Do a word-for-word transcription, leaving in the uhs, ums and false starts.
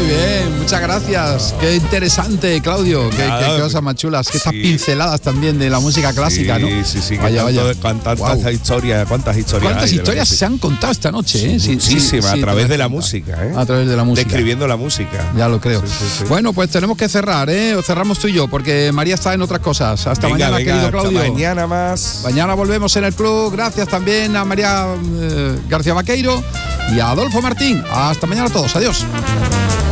bien, muchas gracias. Qué interesante, Claudio. Qué, qué, qué cosas más chulas. Que sí. Estas pinceladas también de la música clásica, sí, ¿no? Sí, sí, vaya, que vaya. Tantas wow. historias, ¿cuántas historias ¿Cuántas hay historias se han contado esta noche? ¿eh? Sí, muchísimas, sí, a sí, través de la música, ¿eh? A través de la música. Describiendo la música. Ya lo creo. Sí, sí, sí. Bueno, pues tenemos que cerrar, ¿eh? O cerramos tú y yo, porque María está en otras cosas. Hasta venga, mañana, venga, querido Claudio. Hasta mañana más. Mañana volvemos en el club. Gracias también a María eh, García Vaqueiro y a Adolfo Martín. Hasta mañana a todos. Adiós.